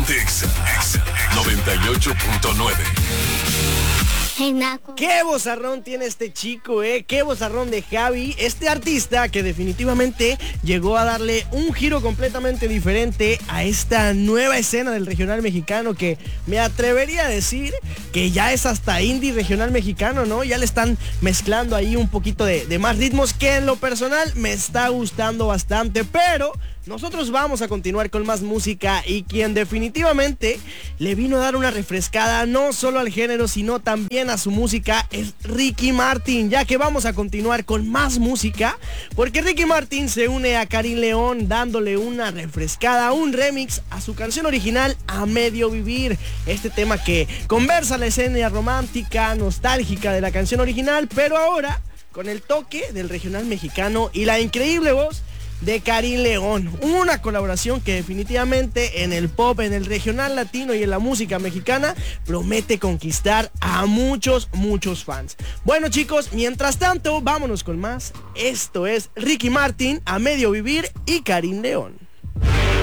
Ponte Exa 98.9. Qué vozarrón tiene este chico, qué vozarrón de Javi, este artista que definitivamente llegó a darle un giro completamente diferente a esta nueva escena del regional mexicano, que me atrevería a decir que ya es hasta indie regional mexicano, ¿no? Ya le están mezclando ahí un poquito de más ritmos, que en lo personal me está gustando bastante, pero nosotros vamos a continuar con más música, y quien definitivamente le vino a dar una refrescada no solo al género sino también a su música es Ricky Martin, ya que vamos a continuar con más música porque Ricky Martin se une a Karin León dándole una refrescada, un remix a su canción original A Medio Vivir, este tema que conversa la escena romántica, nostálgica de la canción original, pero ahora con el toque del regional mexicano y la increíble voz de Karin León, una colaboración que definitivamente en el pop, en el regional latino y en la música mexicana promete conquistar a muchos fans. Bueno chicos, mientras tanto vámonos con más. Esto es Ricky Martin, A Medio Vivir y Karin León.